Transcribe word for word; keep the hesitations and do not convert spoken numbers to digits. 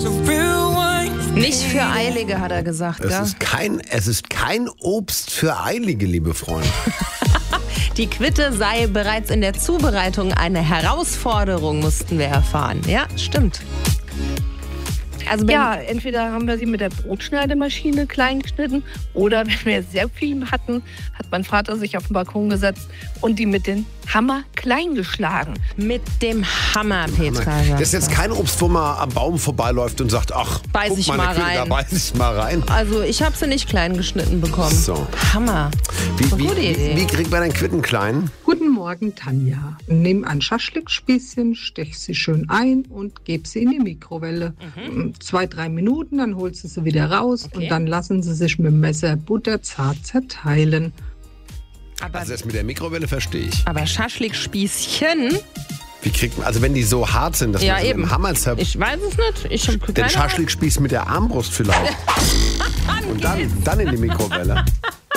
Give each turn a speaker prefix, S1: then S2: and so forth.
S1: Nicht für Eilige, hat er gesagt.
S2: Es
S1: gell?
S2: ist kein, es ist kein Obst für Eilige, liebe Freunde.
S1: Die Quitte sei bereits in der Zubereitung eine Herausforderung, mussten wir erfahren. Ja, stimmt. Also wenn
S3: Ja, entweder haben wir sie mit der Brotschneidemaschine klein geschnitten oder wenn wir sehr viel hatten, hat mein Vater sich auf den Balkon gesetzt und die mit dem Hammer klein geschlagen.
S1: mit dem Hammer, Petra.
S2: Das ist jetzt kein Obst, wo man am Baum vorbeiläuft und sagt, ach,
S1: Beiß
S2: guck
S1: ich
S2: mal,
S1: mal
S2: eine Quitte,
S1: rein.
S2: da beiß ich mal rein.
S1: Also ich habe sie nicht klein geschnitten bekommen.
S2: So.
S1: Hammer.
S2: Wie,
S1: Eine
S2: wie,
S1: gute Idee.
S2: wie, wie kriegt man einen Quitten klein?
S4: Guten Morgen, Tanja. Nimm ein Schaschlikspießchen, stech sie schön ein und gib sie in die Mikrowelle. Mhm. Zwei, drei Minuten, dann holst du sie wieder raus
S1: Okay.
S4: und dann lassen sie sich mit dem Messer butterzart zerteilen.
S1: Aber,
S2: Also das mit der Mikrowelle verstehe ich.
S1: aber Schaschlikspießchen,
S2: Wie kriegt man, also wenn die so hart sind, dass
S1: Ja,
S2: man sie mit
S1: eben.
S2: dem Hammer zerpft,
S1: ich weiß es nicht. Ich habe
S2: den
S1: keine Ahnung.
S2: Schaschlikspieß mit der Armbrust vielleicht. Und dann, dann in die Mikrowelle.